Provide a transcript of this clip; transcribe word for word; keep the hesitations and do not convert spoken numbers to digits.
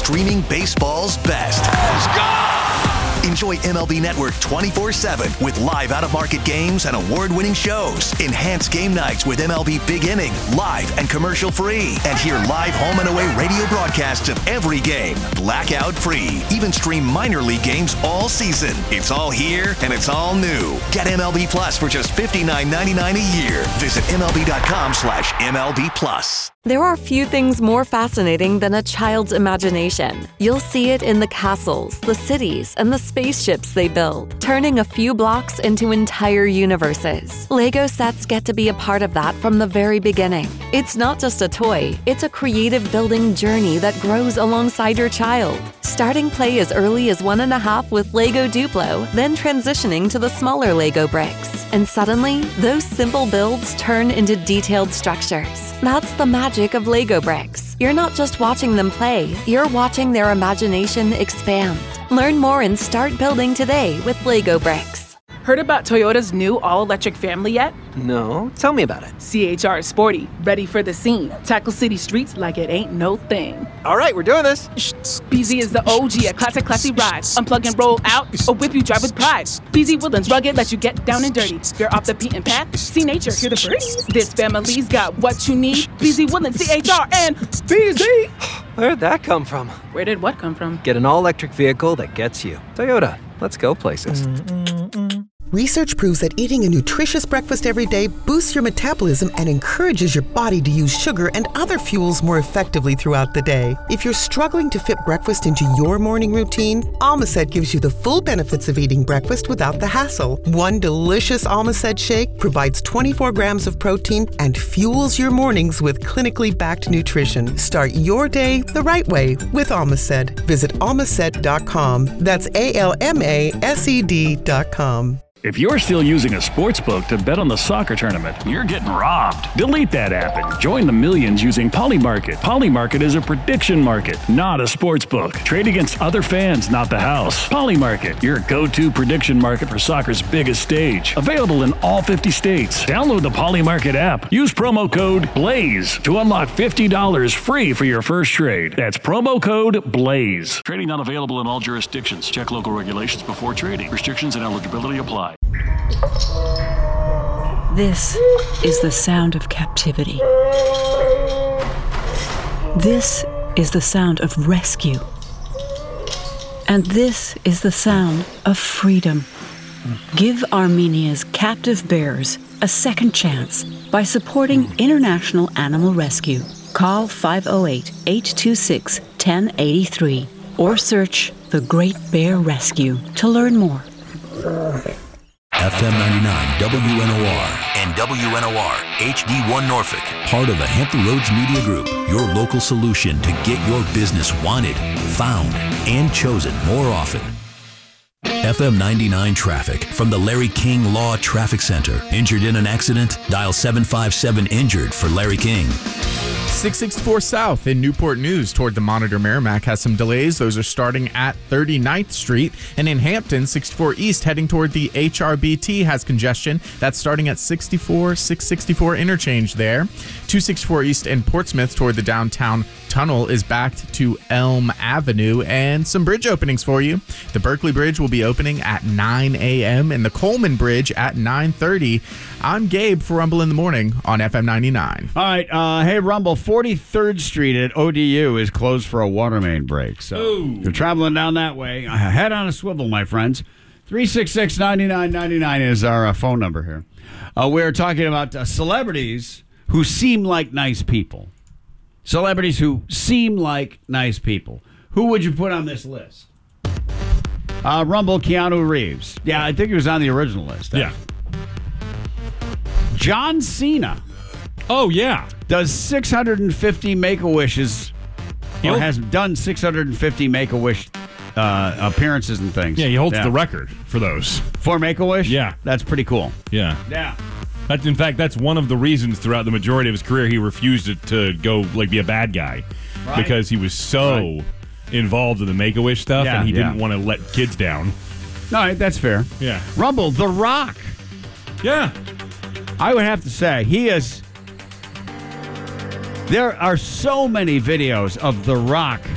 streaming baseball's best. Let's go! Enjoy M L B Network twenty-four seven with live out-of-market games and award-winning shows. Enhance game nights with M L B Big Inning, live and commercial-free. And hear live home and away radio broadcasts of every game, blackout-free. Even stream minor league games all season. It's all here, and it's all new. Get M L B Plus for just fifty-nine ninety-nine a year. Visit MLB.com slash MLB Plus. There are few things more fascinating than a child's imagination. You'll see it in the castles, the cities, and the spaceships they build, turning a few blocks into entire universes. Lego sets get to be a part of that from the very beginning. It's not just a toy, it's a creative building journey that grows alongside your child. Starting play as early as one and a half with Lego Duplo, then transitioning to the smaller Lego bricks. And suddenly, those simple builds turn into detailed structures. That's the magic of Lego bricks. You're not just watching them play, you're watching their imagination expand. Learn more and start building today with Lego bricks. Heard about Toyota's new all-electric family yet? No, tell me about it. C H R is sporty, ready for the scene. Tackle city streets like it ain't no thing. All right, we're doing this. B Z is the O G, a classic, classy ride. Unplug and roll out, or whip you drive with pride. B Z Woodlands rugged, let you get down and dirty. You're off the beaten path, see nature, hear the birds. This family's got what you need. B Z Woodlands, C H R, and B Z. Where'd that come from? Where did what come from? Get an all-electric vehicle that gets you. Toyota, let's go places. Mm-mm-mm. Research proves that eating a nutritious breakfast every day boosts your metabolism and encourages your body to use sugar and other fuels more effectively throughout the day. If you're struggling to fit breakfast into your morning routine, Almacet gives you the full benefits of eating breakfast without the hassle. One delicious Almacet shake provides twenty-four grams of protein and fuels your mornings with clinically backed nutrition. Start your day the right way with Almacet. Visit almacet dot com. That's A L M A S E D dot com. If you're still using a sportsbook to bet on the soccer tournament, you're getting robbed. Delete that app and join the millions using Polymarket. Polymarket is a prediction market, not a sportsbook. Trade against other fans, not the house. Polymarket, your go-to prediction market for soccer's biggest stage. Available in all fifty states. Download the Polymarket app. Use promo code BLAZE to unlock fifty dollars free for your first trade. That's promo code BLAZE. Trading not available in all jurisdictions. Check local regulations before trading. Restrictions and eligibility apply. This is the sound of captivity. This is the sound of rescue. And this is the sound of freedom. Give Armenia's captive bears a second chance by supporting International Animal Rescue. Call five oh eight, eight two six, one oh eight three or search The Great Bear Rescue to learn more. F M ninety-nine W N O R and W N O R H D one Norfolk, part of the Hampton Roads Media Group, your local solution to get your business wanted, found, and chosen more often. F M ninety-nine traffic from the Larry King Law Traffic Center. Injured in an accident? Dial seven five seven injured for Larry King. six sixty-four South in Newport News toward the Monitor Merrimack has some delays. Those are starting at thirty-ninth Street. And in Hampton, sixty-four East heading toward the H R B T has congestion. That's starting at sixty-four, six sixty-four interchange there. two sixty-four East in Portsmouth toward the downtown tunnel is backed to Elm Avenue. And some bridge openings for you. The Berkeley Bridge will be opening at nine a.m. and the Coleman Bridge at nine thirty. I'm Gabe for Rumble in the Morning on F M ninety-nine. All right. Uh, hey, Rumble, forty-third Street at O D U is closed for a water main break. So Ooh. If you're traveling down that way, head on a swivel, my friends. three six six, nine nine nine nine is our uh, phone number here. Uh, we're talking about uh, celebrities who seem like nice people. Celebrities who seem like nice people. Who would you put on this list? Uh, Rumble, Keanu Reeves. Yeah, I think he was on the original list. Yeah. John Cena. Oh, yeah. Does six hundred fifty Make-A-Wishes, or He'll, has done six hundred fifty Make-A-Wish uh, appearances and things. Yeah, he holds yeah. the record for those. For Make-A-Wish? Yeah. That's pretty cool. Yeah. Yeah. That's, in fact, that's one of the reasons throughout the majority of his career he refused to, to go, like, be a bad guy. Right. Because he was so right. involved in the Make-A-Wish stuff, yeah, and he yeah. didn't want to let kids down. All right, that's fair. Yeah. Rumble, The Rock. Yeah. I would have to say, he is... There are so many videos of The Rock